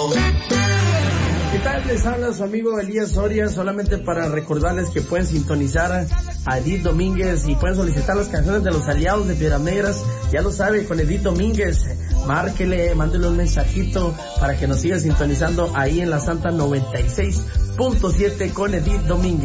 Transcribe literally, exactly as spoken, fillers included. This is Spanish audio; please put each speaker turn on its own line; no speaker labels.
¿Qué tal? Les habla su amigo Elías Soria, solamente para recordarles que pueden sintonizar a Edith Domínguez y pueden solicitar las canciones de los aliados de Piedras Negras. Ya lo sabe, con Edith Domínguez, márquele, mándele un mensajito para que nos siga sintonizando ahí en la Santa noventa y seis punto siete con Edith Domínguez.